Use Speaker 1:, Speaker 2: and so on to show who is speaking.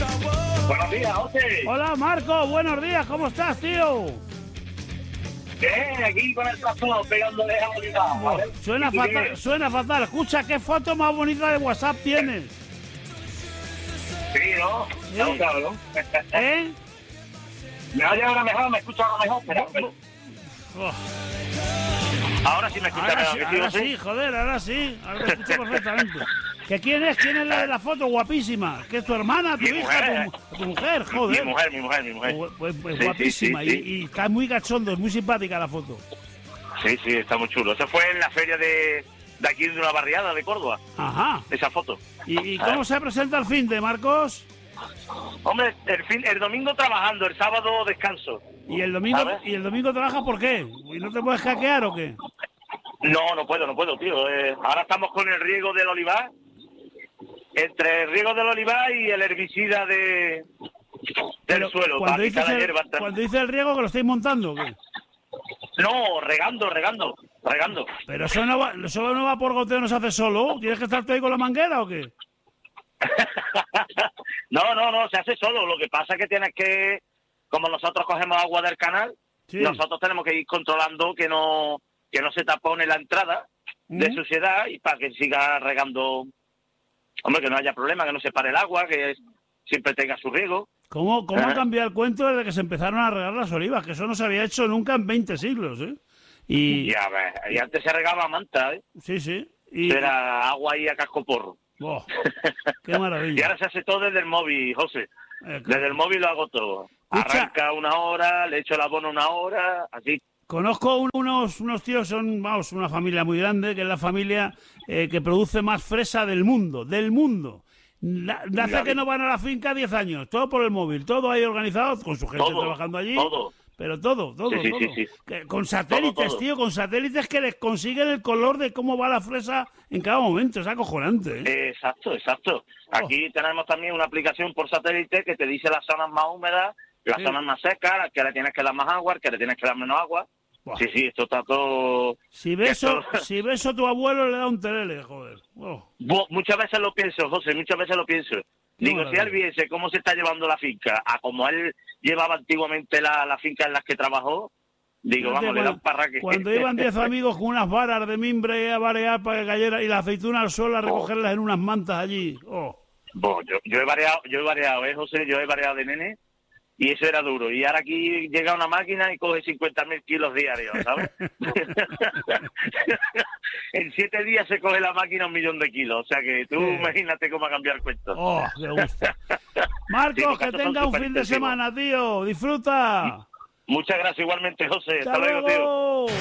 Speaker 1: Buenos días, José.
Speaker 2: Hola, Marco, buenos días, ¿cómo estás, tío?
Speaker 1: Bien, aquí con el tractor pegándole a Oliva, ¿vale?
Speaker 2: Suena fatal. Escucha, ¿qué foto más bonita de WhatsApp tienes?
Speaker 1: Sí, ¿no?
Speaker 2: Sí.
Speaker 1: Claro, ¿no?
Speaker 2: ¿Eh?
Speaker 1: ¿Me oye ahora mejor? ¿Me escucha ahora mejor? Espera.
Speaker 2: Oh,
Speaker 1: Ahora sí me escucha mejor. ¿Que
Speaker 2: ahora
Speaker 1: sí,
Speaker 2: sí, joder, ahora sí. Ahora te escucho perfectamente. ¿Que quién es? ¿Quién es la de la foto? Guapísima. ¿Que es tu hermana, tu
Speaker 1: Mi
Speaker 2: hija,
Speaker 1: mujer.
Speaker 2: tu mujer? Joder.
Speaker 1: Mi mujer.
Speaker 2: Pues
Speaker 1: Sí,
Speaker 2: guapísima.
Speaker 1: sí, sí.
Speaker 2: Y está muy cachondo, es muy simpática la foto.
Speaker 1: Sí, está muy chulo. Eso fue en la feria de aquí de una barriada de Córdoba.
Speaker 2: Ajá.
Speaker 1: Esa foto.
Speaker 2: ¿Y cómo se presenta el fin de Marcos?
Speaker 1: Hombre, el domingo trabajando, el sábado descanso.
Speaker 2: ¿Y el domingo
Speaker 1: ¿Sabes?
Speaker 2: trabajas por qué? ¿Y no te puedes hackear o qué?
Speaker 1: No puedo, tío. Ahora estamos con el riego del olivar. Entre el riego del olivar y el herbicida del suelo.
Speaker 2: Cuando
Speaker 1: para quitar la hierba.
Speaker 2: cuando dice el riego, que lo estáis montando, ¿o qué?
Speaker 1: No, regando.
Speaker 2: Pero eso no va por goteo, no se hace solo. ¿Tienes que estar tú ahí con la manguera o qué?
Speaker 1: No, se hace solo. Lo que pasa es que tienes que, como nosotros cogemos agua del canal,
Speaker 2: Sí.
Speaker 1: nosotros tenemos que ir controlando que no se tapone la entrada de suciedad y para que siga regando. Hombre, que no haya problema, que no se pare el agua, que siempre tenga su riego.
Speaker 2: ¿Cómo ha cambiado el cuento desde que se empezaron a regar las olivas? Que eso no se había hecho nunca en 20 siglos, ¿eh?
Speaker 1: Y antes se regaba a manta, ¿eh?
Speaker 2: Sí.
Speaker 1: Era agua ahí a cascoporro.
Speaker 2: Oh, ¡qué maravilla!
Speaker 1: Y ahora se hace todo desde el móvil, José.
Speaker 2: Claro.
Speaker 1: Desde el móvil lo hago todo.
Speaker 2: Escucha.
Speaker 1: Arranca 1 hora, le echo el abono 1 hora, así.
Speaker 2: Conozco unos tíos, son, vamos, una familia muy grande, que es la familia que produce más fresa del mundo. Hace que no van a la finca 10 años, todo por el móvil, todo ahí organizado, con su gente trabajando allí.
Speaker 1: Todo.
Speaker 2: Pero todo.
Speaker 1: Sí.
Speaker 2: Con satélites,
Speaker 1: Todo.
Speaker 2: tío, con satélites que les consiguen el color de cómo va la fresa en cada momento, es acojonante, ¿eh?
Speaker 1: Exacto. Aquí tenemos también una aplicación por satélite que te dice las zonas más húmedas, las zonas más secas, las que le tienes que dar más agua, las que le tienes que dar menos agua.
Speaker 2: Buah.
Speaker 1: Sí, esto está todo...
Speaker 2: Si beso a tu abuelo le da un telele, joder. Oh.
Speaker 1: Muchas veces lo pienso, José, Digo, si él viese cómo se está llevando la finca, a como él llevaba antiguamente la finca en las que trabajó, digo,
Speaker 2: Fíjate,
Speaker 1: vamos, le da un parraque.
Speaker 2: Cuando iban 10 amigos con unas varas de mimbre a varear para que cayera y la aceituna al sol a recogerlas en unas mantas allí. Oh.
Speaker 1: Yo he variado, José, yo he variado de nene y eso era duro. Y ahora aquí llega una máquina y coge 50.000 kilos diarios, ¿sabes? En 7 días se coge la máquina 1.000.000 de kilos. O sea que tú imagínate cómo ha cambiado el cuento.
Speaker 2: Oh, me gusta. Marcos, que tenga un fin de semana, tío. Disfruta.
Speaker 1: Muchas gracias igualmente, José.
Speaker 2: Hasta luego, tío.